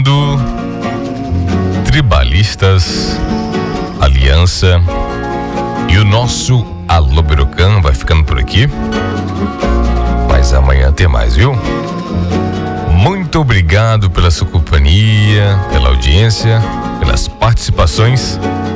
do Tribalistas, Aliança e o nosso Alô Birucan vai ficando por aqui. Mas amanhã tem mais, viu? Muito obrigado pela sua companhia, pela audiência, pelas participações.